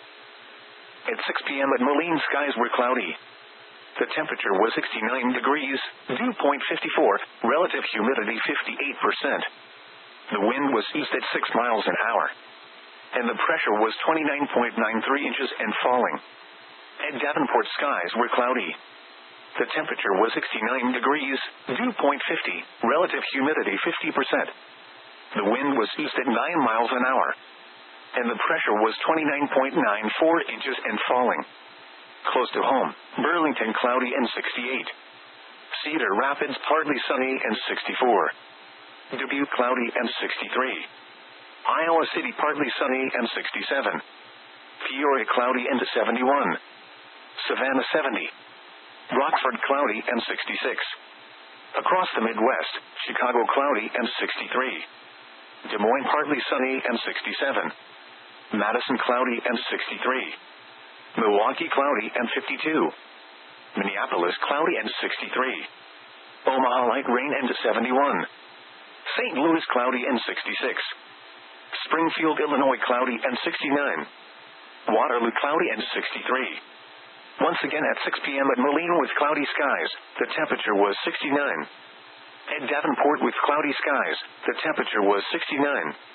At 6 p.m. at Moline, skies were cloudy. The temperature was 69 degrees, dew point 54, relative humidity 58%. The wind was east at 6 miles an hour. And the pressure was 29.93 inches and falling. At Davenport, skies were cloudy. The temperature was 69 degrees, dew point 50, relative humidity 50%. The wind was east at 9 miles an hour. And the pressure was 29.94 inches and falling. Close to home, Burlington cloudy and 68. Cedar Rapids partly sunny and 64. Dubuque cloudy and 63. Iowa City partly sunny and 67. Peoria cloudy and 71. Savannah 70. Rockford cloudy and 66. Across the Midwest, Chicago cloudy and 63. Des Moines partly sunny and 67. Madison cloudy and 63. Milwaukee cloudy and 52. Minneapolis cloudy and 63. Omaha light rain and 71. St. Louis cloudy and 66. Springfield, Illinois cloudy and 69. Waterloo cloudy and 63. Once again at 6 p.m. at Moline with cloudy skies, the temperature was 69. At Davenport with cloudy skies, the temperature was 69.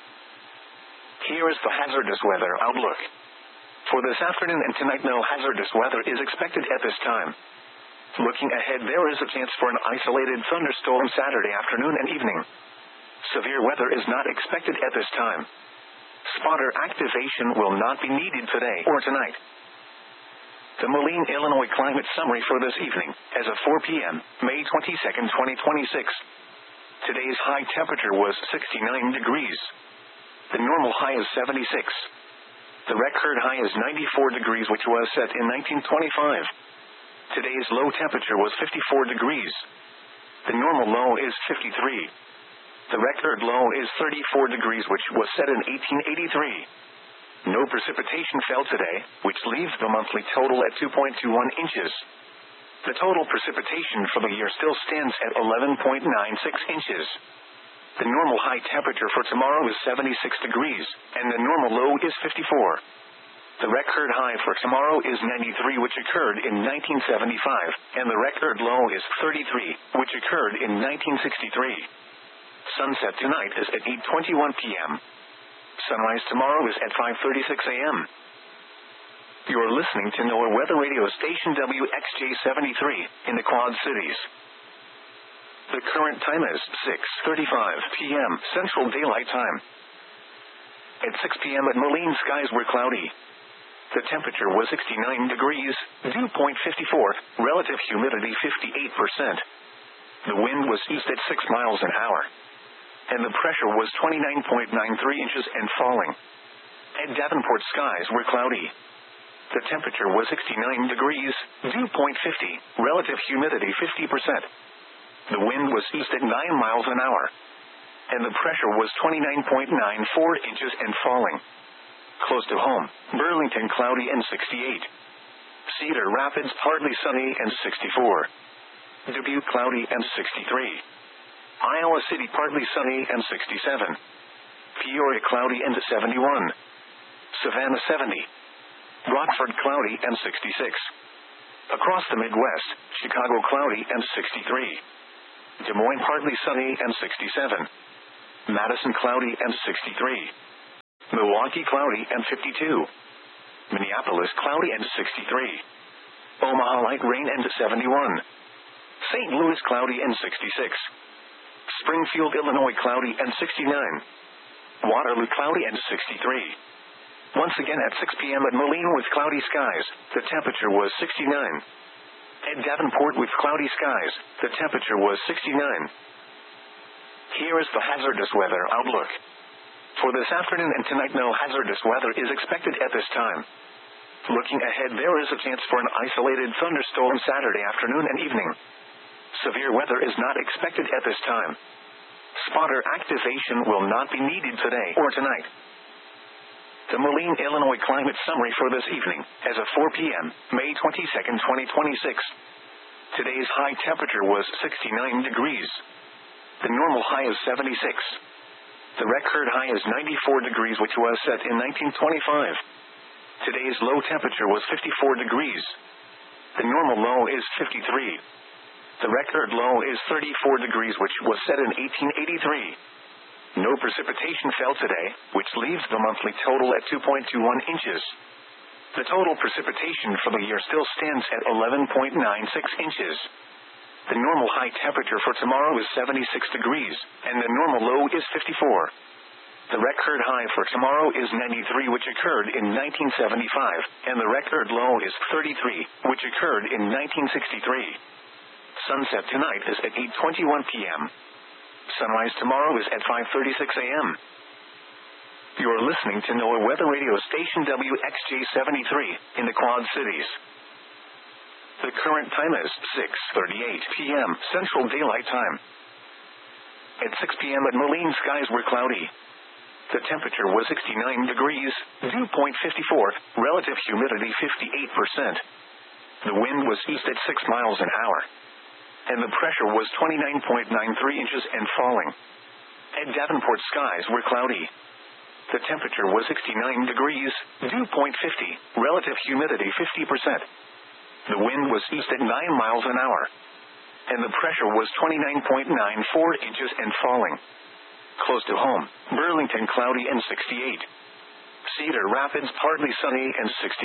Here is the hazardous weather outlook. For this afternoon and tonight, no hazardous weather is expected at this time. Looking ahead, there is a chance for an isolated thunderstorm Saturday afternoon and evening. Severe weather is not expected at this time. Spotter activation will not be needed today or tonight. The Moline, Illinois climate summary for this evening, as of 4 p.m., May 22, 2026. Today's high temperature was 69 degrees. The normal high is 76. The record high is 94 degrees, which was set in 1925. Today's low temperature was 54 degrees. The normal low is 53. The record low is 34 degrees, which was set in 1883. No precipitation fell today, which leaves the monthly total at 2.21 inches. The total precipitation for the year still stands at 11.96 inches. The normal high temperature for tomorrow is 76 degrees, and the normal low is 54. The record high for tomorrow is 93, which occurred in 1975, and the record low is 33, which occurred in 1963. Sunset tonight is at 8:21 p.m. Sunrise tomorrow is at 5:36 a.m. You are listening to NOAA Weather Radio Station WXJ-73 in the Quad Cities. The current time is 6:35 p.m. Central Daylight Time. At 6 p.m. at Moline, skies were cloudy. The temperature was 69 degrees, dew point 54, relative humidity 58%. The wind was east at 6 miles an hour. And the pressure was 29.93 inches and falling. At Davenport, skies were cloudy. The temperature was 69 degrees, dew point 50, relative humidity 50%. The wind was east at 9 miles an hour. And the pressure was 29.94 inches and falling. Close to home, Burlington cloudy and 68. Cedar Rapids partly sunny and 64. Dubuque cloudy and 63. Iowa City partly sunny and 67. Peoria cloudy and 71. Savannah 70. Rockford cloudy and 66. Across the Midwest, Chicago cloudy and 63. Des Moines partly sunny and 67. Madison cloudy and 63. Milwaukee, cloudy and 52. Minneapolis, cloudy and 63. Omaha, light rain and 71. St. Louis, cloudy and 66. Springfield, Illinois, cloudy and 69. Waterloo, cloudy and 63. Once again at 6 p.m. at Moline with cloudy skies, the temperature was 69. At Davenport with cloudy skies, the temperature was 69. Here is the hazardous weather outlook. For this afternoon and tonight, no hazardous weather is expected at this time. Looking ahead, there is a chance for an isolated thunderstorm Saturday afternoon and evening. Severe weather is not expected at this time. Spotter activation will not be needed today or tonight. The Moline, Illinois climate summary for this evening, as of 4 p.m., May 22, 2026. Today's high temperature was 69 degrees. The normal high is 76. The record high is 94 degrees, which was set in 1925. Today's low temperature was 54 degrees. The normal low is 53. The record low is 34 degrees, which was set in 1883. No precipitation fell today, which leaves the monthly total at 2.21 inches. The total precipitation for the year still stands at 11.96 inches. The normal high temperature for tomorrow is 76 degrees, and the normal low is 54. The record high for tomorrow is 93, which occurred in 1975, and the record low is 33, which occurred in 1963. Sunset tonight is at 8:21 p.m. Sunrise tomorrow is at 5:36 a.m. You are listening to NOAA Weather Radio Station WXJ-73 in the Quad Cities. The current time is 6:38 p.m. Central Daylight Time. At 6 p.m. at Moline, skies were cloudy. The temperature was 69 degrees, dew point 54, relative humidity 58%. The wind was east at 6 miles an hour. And the pressure was 29.93 inches and falling. At Davenport, skies were cloudy. The temperature was 69 degrees, dew point 50, relative humidity 50%. The wind was east at 9 miles an hour. And the pressure was 29.94 inches and falling. Close to home, Burlington, cloudy and 68. Cedar Rapids, partly sunny and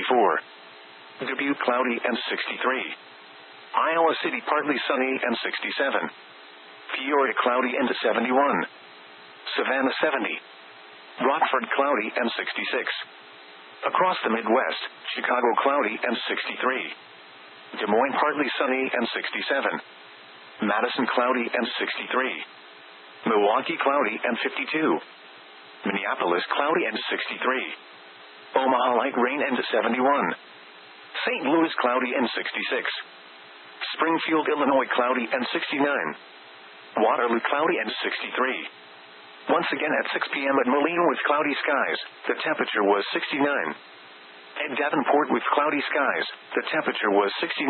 64. Dubuque, cloudy and 63. Iowa City, partly sunny and 67. Peoria, cloudy and 71. Savannah, 70. Rockford, cloudy and 66. Across the Midwest, Chicago, cloudy and 63. Des Moines, partly sunny and 67. Madison, cloudy and 63. Milwaukee, cloudy and 52. Minneapolis, cloudy and 63. Omaha, light rain and 71. St. Louis, cloudy and 66. Springfield, Illinois, cloudy and 69. Waterloo, cloudy and 63. Once again at 6 p.m. at Moline with cloudy skies, the temperature was 69. At Davenport with cloudy skies, the temperature was 69.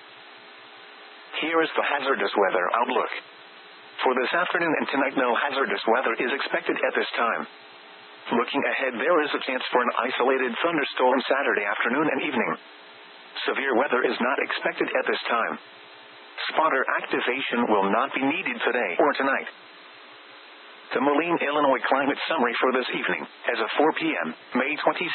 Here is the hazardous weather outlook. For this afternoon and tonight, no hazardous weather is expected at this time. Looking ahead, there is a chance for an isolated thunderstorm Saturday afternoon and evening. Severe weather is not expected at this time. Spotter activation will not be needed today or tonight. The Moline, Illinois climate summary for this evening, as of 4 p.m., May 22,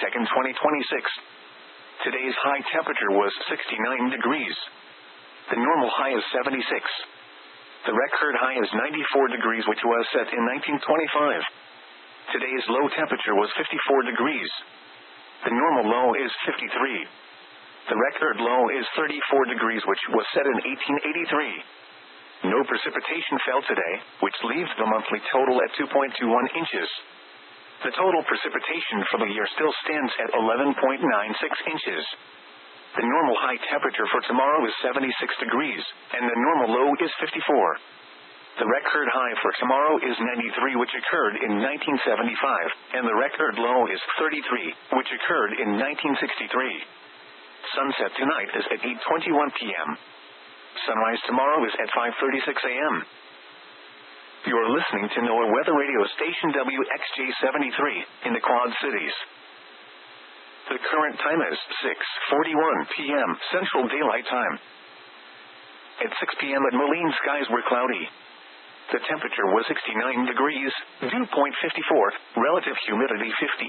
2026. Today's high temperature was 69 degrees. The normal high is 76. The record high is 94 degrees, which was set in 1925. Today's low temperature was 54 degrees. The normal low is 53. The record low is 34 degrees, which was set in 1883. No precipitation fell today, which leaves the monthly total at 2.21 inches. The total precipitation for the year still stands at 11.96 inches. The normal high temperature for tomorrow is 76 degrees, and the normal low is 54. The record high for tomorrow is 93, which occurred in 1975, and the record low is 33, which occurred in 1963. Sunset tonight is at 8:21 p.m. Sunrise tomorrow is at 5:36 a.m. You are listening to NOAA Weather Radio Station WXJ-73 in the Quad Cities. The current time is 6:41 p.m. Central Daylight Time. At 6 p.m. at Moline, skies were cloudy. The temperature was 69 degrees, dew point 54, relative humidity 58%.